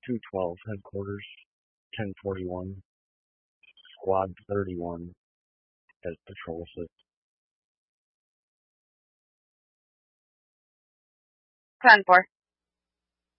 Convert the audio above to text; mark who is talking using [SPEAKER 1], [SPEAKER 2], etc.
[SPEAKER 1] 212 headquarters, 1041, squad 31 as patrol assist.
[SPEAKER 2] 10-4.